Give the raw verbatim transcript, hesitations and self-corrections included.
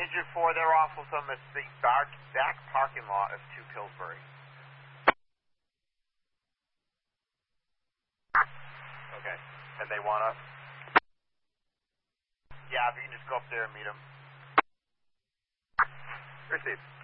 Engine four, they're off of them. It's the back, back parking lot of two Pillsbury. Okay. And they want us? Yeah, if you can just go up there and meet them. Received.